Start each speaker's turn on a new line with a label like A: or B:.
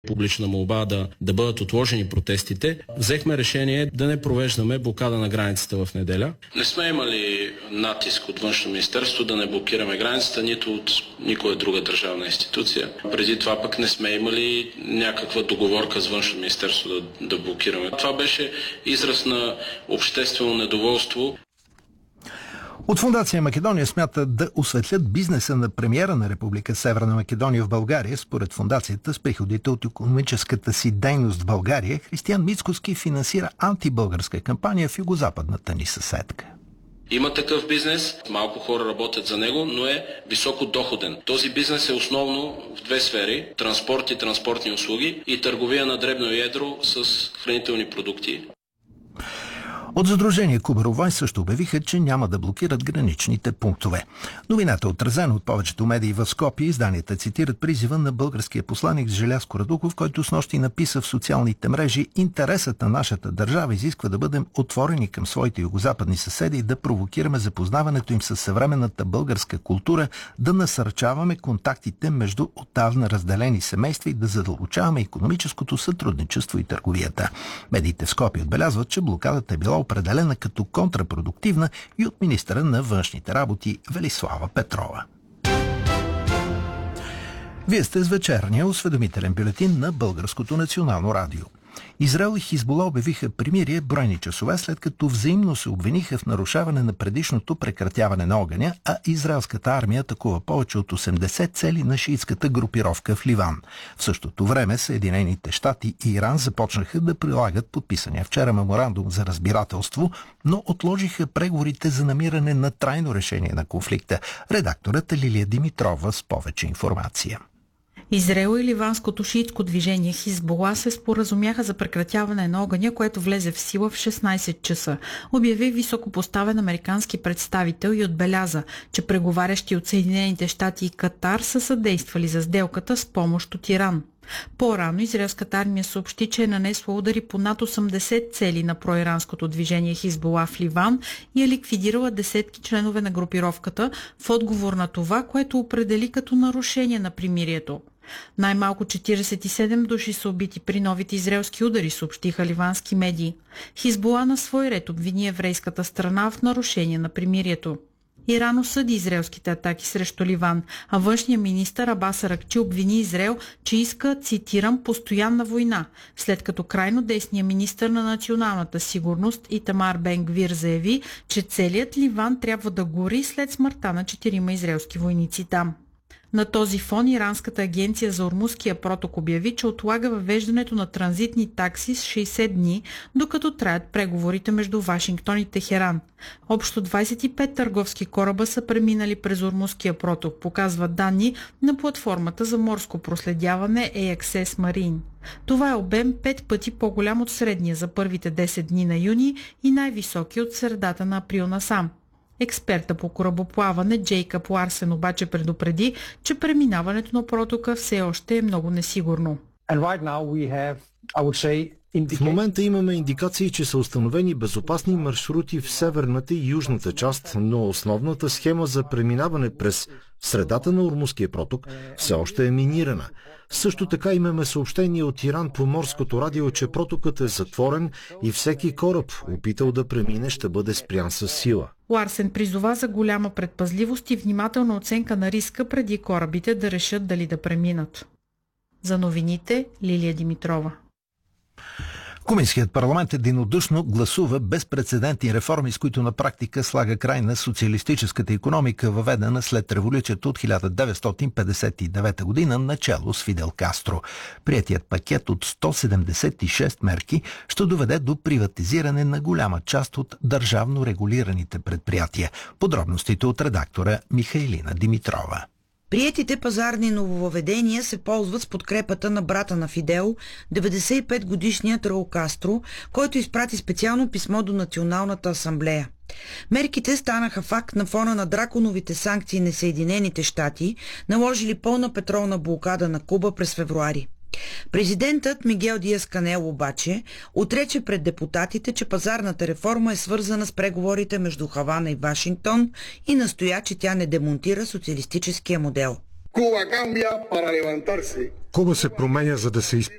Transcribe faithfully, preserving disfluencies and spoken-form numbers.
A: публична молба да, да бъдат отложени протестите, взехме решение да не провеждаме блокада на границата в неделя. Не сме имали натиск от Външно министерство да не блокираме границата, нито от никоя друга държавна институция. Преди това пък не сме имали някаква договорка с Външно министерство да, да блокираме. Това беше израз на обществено недоволство.
B: От Фондация Македония смятат да осветлят бизнеса на премиера на Република Северна Македония в България. Според фондацията, с приходите от икономическата си дейност в България, Християн Мицкоски финансира антибългарска кампания в югозападната ни съседка.
A: Има такъв бизнес, малко хора работят за него, но е високо доходен. Този бизнес е основно в две сфери – транспорт и транспортни услуги и търговия на дребно и едро с хранителни продукти.
B: От Сдружение Кубаровай също обявиха, че няма да блокират граничните пунктове. Новината е отразена от повечето медии в Скопие. Изданията цитират призива на българския посланик Желязко Радуков, който снощи написа в социалните мрежи: интересът на нашата държава изисква да бъдем отворени към своите югозападни съседи и да провокираме запознаването им с съвременната българска култура, да насърчаваме контактите между отдавна разделени семейства и да задълбочаваме икономическото сътрудничество и търговията. Медиите в Скопие отбелязват, че блокадата е била определена като контрапродуктивна и от министъра на външните работи Велислава Петрова. Вие сте с вечерния осведомителен бюлетин на Българското национално радио. Израел и Хизбула обявиха примирие броени часове, след като взаимно се обвиниха в нарушаване на предишното прекратяване на огъня, а израелската армия атакува повече от осемдесет цели на шиитската групировка в Ливан. В същото време Съединените щати и Иран започнаха да прилагат подписания вчера меморандум за разбирателство, но отложиха преговорите за намиране на трайно решение на конфликта. Редакторът Лилия Димитрова с повече информация.
C: Израел и ливанското шиитско движение Хизбула се споразумяха за прекратяване на огъня, което влезе в сила в шестнайсет часа. Обяви високопоставен американски представител и отбеляза, че преговарящи от Съединените щати и Катар са съдействали за сделката с помощ от Иран. По-рано израелската армия съобщи, че е нанесла удари по над осемдесет цели на проиранското движение Хизбула в Ливан и е ликвидирала десетки членове на групировката в отговор на това, което определи като нарушение на примирието. Най-малко четирийсет и седем души са убити при новите израелски удари, съобщиха ливански медии. Хизбула на свой ред обвини еврейската страна в нарушение на примирието. Иран осъди израелските атаки срещу Ливан, а външният министър Абас Аракчи обвини Израел, че иска, цитирам, постоянна война, след като крайно десният министър на националната сигурност Итамар Бен Гвир заяви, че целият Ливан трябва да гори след смъртта на четирима израелски войници там. На този фон Иранската агенция за Ормузския проток обяви, че отлага въвеждането на транзитни такси с шейсет дни, докато траят преговорите между Вашингтон и Техеран. Общо двайсет и пет търговски кораба са преминали през Ормузския проток, показват данни на платформата за морско проследяване Ей Икс Ес Marine. Това е обем пет пъти по-голям от средния за първите десет дни на юни и най-високи от средата на април насам. Експерта по корабоплаване Джейкъб Ларсен обаче предупреди, че преминаването на протока все още е много несигурно.
D: В момента имаме индикации, че са установени безопасни маршрути в северната и южната част, но основната схема за преминаване през средата на Ормузския проток все още е минирана. Също така имаме съобщение от Иран по морското радио, че протокът е затворен и всеки кораб, опитал да премине, ще бъде спрян със сила.
C: Ларсен призова за голяма предпазливост и внимателна оценка на риска преди корабите да решат дали да преминат. За новините Лилия Димитрова.
B: Коминският парламент единодушно гласува безпрецедентни реформи, с които на практика слага край на социалистическата икономика, въведена след революцията от хиляда деветстотин петдесет и девета година, начало с Фидел Кастро. Приетият пакет от сто седемдесет и шест мерки ще доведе до приватизиране на голяма част от държавно регулираните предприятия. Подробностите от редактора Михайлина Димитрова.
E: Приетите пазарни нововъведения се ползват с подкрепата на брата на Фидел, деветдесет и пет годишният Раул Кастро, който изпрати специално писмо до Националната асамблея. Мерките станаха факт на фона на драконовите санкции на Съединените щати, наложили пълна петролна блокада на Куба през февруари. Президентът Мигел Диас Канел обаче отрече пред депутатите, че пазарната реформа е свързана с преговорите между Хавана и Вашингтон и настоя, че тя не демонтира социалистическия модел.
F: Куба се променя, за да се изправи